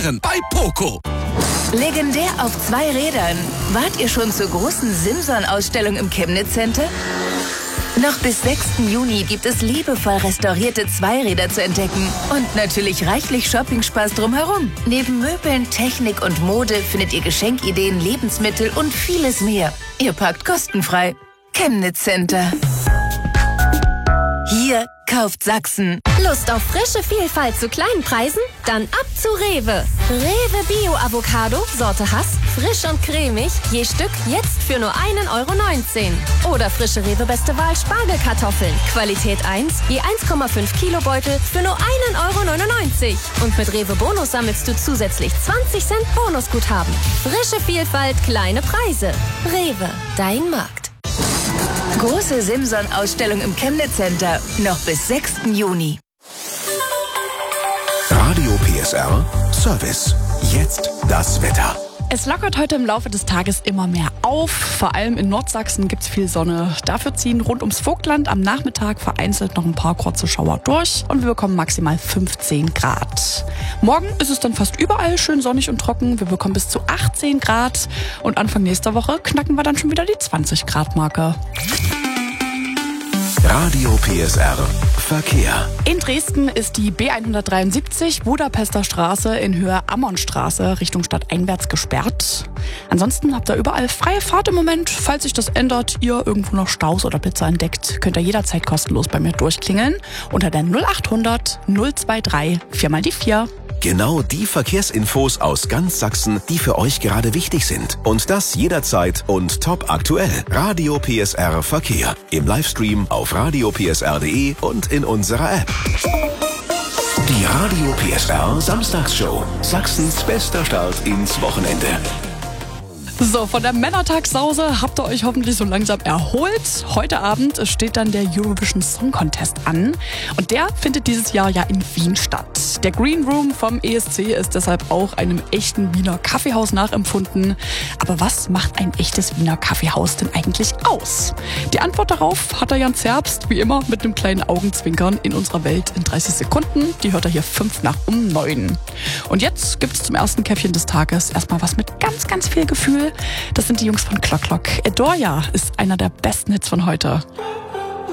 Herren bei Poco. Legendär auf 2 Rädern. Wart ihr schon zur großen Simson-Ausstellung im Chemnitz Center? Noch bis 6. Juni gibt es liebevoll restaurierte Zweiräder zu entdecken. Und natürlich reichlich Shopping-Spaß drumherum. Neben Möbeln, Technik und Mode findet ihr Geschenkideen, Lebensmittel und vieles mehr. Ihr parkt kostenfrei. Chemnitz Center. Hier kauft Sachsen. Lust auf frische Vielfalt zu kleinen Preisen? Dann ab zu Rewe. Rewe Bio Avocado, Sorte Hass, frisch und cremig, je Stück jetzt für nur 1,19 €. Oder frische Rewe Beste Wahl Spargelkartoffeln, Qualität 1, je 1,5 Kilo Beutel für nur 1,99 €. Und mit Rewe Bonus sammelst du zusätzlich 20 Cent Bonusguthaben. Frische Vielfalt, kleine Preise. Rewe, dein Markt. Große Simson-Ausstellung im Chemnitz Center. Noch bis 6. Juni. Radio PSR Service. Jetzt das Wetter. Es lockert heute im Laufe des Tages immer mehr auf. Vor allem in Nordsachsen gibt es viel Sonne. Dafür ziehen rund ums Vogtland am Nachmittag vereinzelt noch ein paar kurze Schauer durch und wir bekommen maximal 15 Grad. Morgen ist es dann fast überall schön sonnig und trocken. Wir bekommen bis zu 18 Grad und Anfang nächster Woche knacken wir dann schon wieder die 20 Grad Marke. Radio PSR Verkehr. In Dresden ist die B173 Budapester Straße in Höhe Ammernstraße Richtung Stadt einwärts gesperrt. Ansonsten habt ihr überall freie Fahrt im Moment. Falls sich das ändert, ihr irgendwo noch Staus oder Blitzer entdeckt, könnt ihr jederzeit kostenlos bei mir durchklingeln unter der 0800 023 4 die 4. Genau die Verkehrsinfos aus ganz Sachsen, die für euch gerade wichtig sind. Und das jederzeit und top aktuell. Radio PSR Verkehr. Im Livestream auf radiopsr.de und in unserer App. Die Radio PSR Samstagsshow. Sachsens bester Start ins Wochenende. So, von der Männertagssause habt ihr euch hoffentlich so langsam erholt. Heute Abend steht dann der Eurovision Song Contest an. Und der findet dieses Jahr ja in Wien statt. Der Green Room vom ESC ist deshalb auch einem echten Wiener Kaffeehaus nachempfunden. Aber was macht ein echtes Wiener Kaffeehaus denn eigentlich aus? Die Antwort darauf hat der Jan Zerbst, wie immer, mit einem kleinen Augenzwinkern in unserer Welt in 30 Sekunden. Die hört er hier 8:05. Und jetzt gibt es zum ersten Käffchen des Tages erstmal was mit ganz, ganz viel Gefühl. Das sind die Jungs von Clock Clock. Edoria ist einer der besten Hits von heute.